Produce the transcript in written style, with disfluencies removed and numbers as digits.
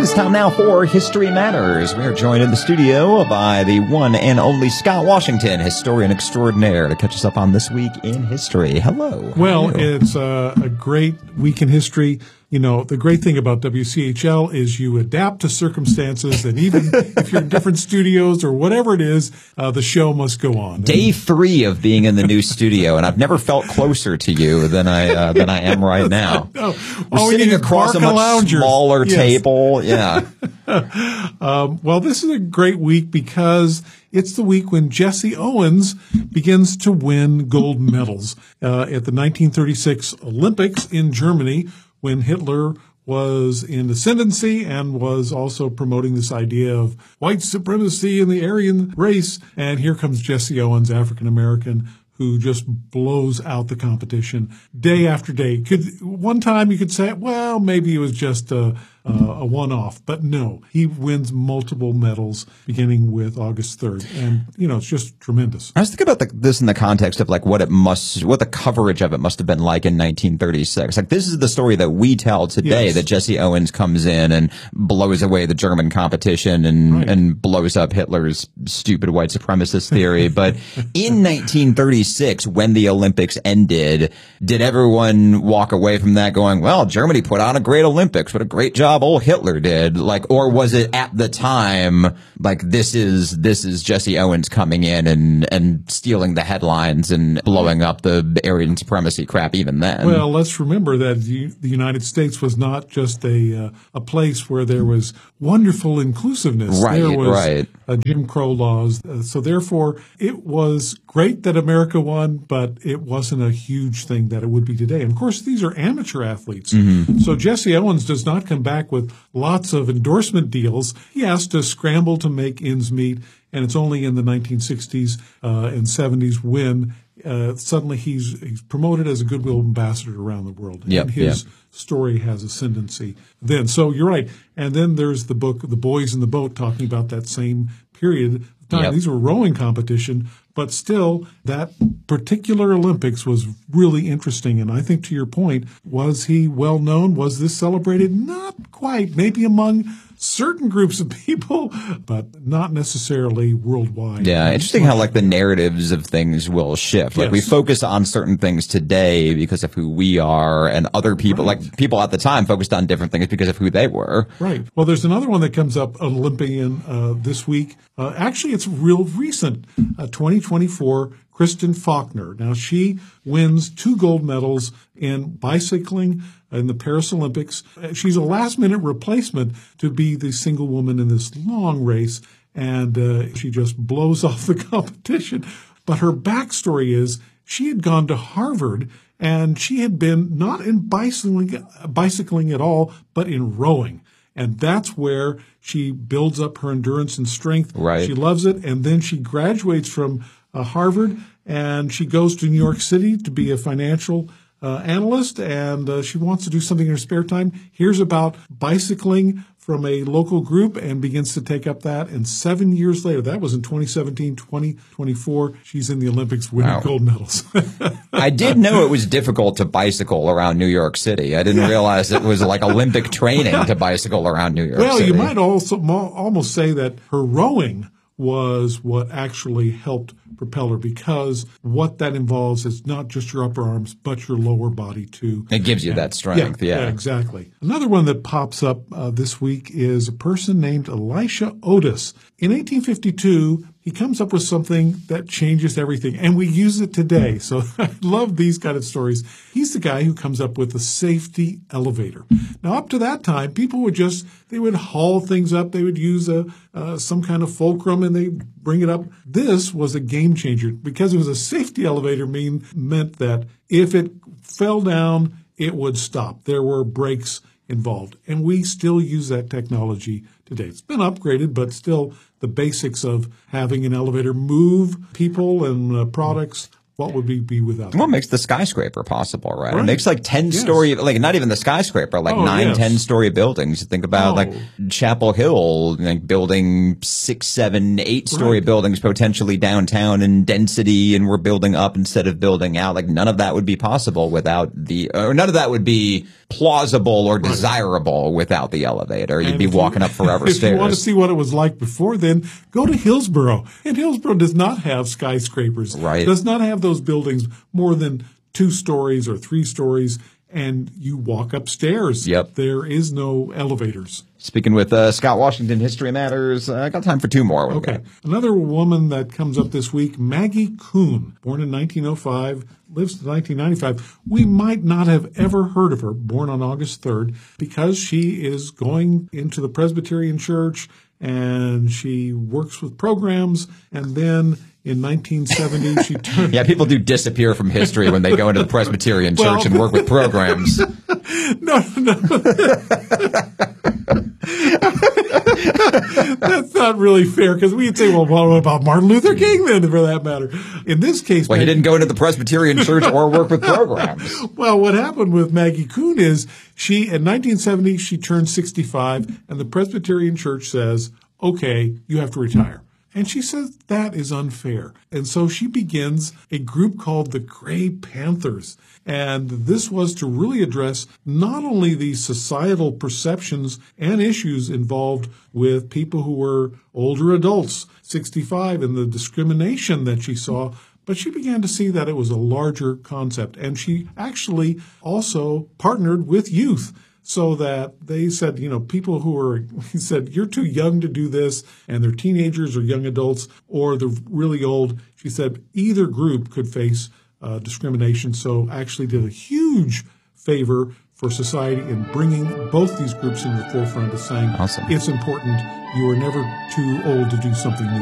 It's time now for History Matters. We are joined in the studio by the one and only Scott Washington, historian extraordinaire, to catch us up on this week in history. Hello. Well, it's a great week in history. You know, the great thing about WCHL is you adapt to circumstances, and even if you're in different studios or whatever it is, the show must go on. Day 3 of being in the new studio, and I've never felt closer to you than I am right now. We're sitting across a much smaller table. Yeah. Well, this is a great week because it's the week when Jesse Owens begins to win gold medals at the 1936 Olympics in Germany, when Hitler was in ascendancy and was also promoting this idea of white supremacy in the Aryan race. And here comes Jesse Owens, African-American, who just blows out the competition day after day. One time you could say, well, maybe it was just a one-off, but no, he wins multiple medals beginning with August 3rd. And, you know, it's just tremendous. I was thinking about this in the context of like what the coverage of it must have been like in 1936. Like, this is the story that we tell today, that Jesse Owens comes in and blows away the German competition and blows up Hitler's stupid white supremacist theory. But in 1936, when the Olympics ended, did everyone walk away from that going, well, Germany put on a great Olympics, what a great job old Hitler did? Like, or was it at the time like this is Jesse Owens coming in and stealing the headlines and blowing up the Aryan supremacy crap even then? Well, let's remember that the United States was not just a place where there was wonderful inclusiveness. There was Jim Crow laws. So therefore, it was great that America won, but it wasn't a huge thing that it would be today. And of course, these are amateur athletes. Mm-hmm. So Jesse Owens does not come back with lots of endorsement deals. He has to scramble to make ends meet. And it's only in the 1960s and 70s when suddenly he's promoted as a goodwill ambassador around the world. And his story has ascendancy then. So you're right. And then there's the book, The Boys in the Boat, talking about that same period of time. These were rowing competition, but still that particular Olympics was really interesting. And I think, to your point, was he well known? Was this celebrated? Not quite. Maybe among certain groups of people, but not necessarily worldwide. Yeah, interesting how like the narratives of things will shift. Like we focus on certain things today because of who we are, and other people, like people at the time, focused on different things because of who they were. Right. Well, there's another one that comes up, an Olympian this week. Actually, it's real recent, 2024. Kristen Faulkner. Now, she wins 2 gold medals in bicycling in the Paris Olympics. She's a last-minute replacement to be the single woman in this long race, and she just blows off the competition. But her backstory is she had gone to Harvard, and she had been not in bicycling at all, but in rowing. And that's where she builds up her endurance and strength. Right. She loves it, and then she graduates from Harvard, and she goes to New York City to be a financial analyst, and she wants to do something in her spare time. Hears about bicycling from a local group and begins to take up that. And 7 years later, that was in 2017, 2024, she's in the Olympics winning gold medals. I did know it was difficult to bicycle around New York City. I didn't realize it was like Olympic training to bicycle around New York City. Well, you might also almost say that her rowing was what actually helped propel her, because what that involves is not just your upper arms, but your lower body too. It gives you that strength. Yeah, exactly. Another one that pops up this week is a person named Elisha Otis. In 1852, he comes up with something that changes everything, and we use it today. So I love these kind of stories. He's the guy who comes up with the safety elevator. Now, up to that time, people would they would haul things up. They would use some kind of fulcrum, and they bring it up. This was a game changer because it was a safety elevator. Meant that if it fell down, it would stop. There were brakes involved, and we still use that technology today. It's been upgraded, but still the basics of having an elevator move people and products what would we be without them? What makes the skyscraper possible, right? It makes like 10-story, like not even the skyscraper, like 10-story buildings. Think about like Chapel Hill, like building 6, 7, 8-story buildings potentially downtown in density, and we're building up instead of building out. Like none of that would be possible without or none of that would be plausible or desirable without the elevator. You'd be walking up forever stairs. If you want to see what it was like before then, go to Hillsborough. And Hillsborough does not have skyscrapers. Does not have those buildings more than 2 stories or 3 stories, and you walk upstairs. There is no elevators. Speaking with Scott Washington, History Matters, I got time for 2 more. Okay. Another woman that comes up this week, Maggie Kuhn, born in 1905, lives to 1995. We might not have ever heard of her, born on August 3rd, because she is going into the Presbyterian Church and she works with programs, and then in 1970, she turned... Yeah, people do disappear from history when they go into the Presbyterian Church and work with programs. No. That's not really fair, because we'd say, well, what about Martin Luther King then, for that matter? In this case... Well, he didn't go into the Presbyterian Church or work with programs. Well, what happened with Maggie Kuhn is in 1970, she turned 65, and the Presbyterian Church says, okay, you have to retire. And she says that is unfair. And so she begins a group called the Gray Panthers. And this was to really address not only the societal perceptions and issues involved with people who were older adults, 65, and the discrimination that she saw, but she began to see that it was a larger concept. And she actually also partnered with youth, so that they said, people he said, you're too young to do this, and they're teenagers or young adults, or they're really old. She said either group could face discrimination, so actually did a huge favor for society in bringing both these groups in the forefront of saying, it's important. You are never too old to do something new.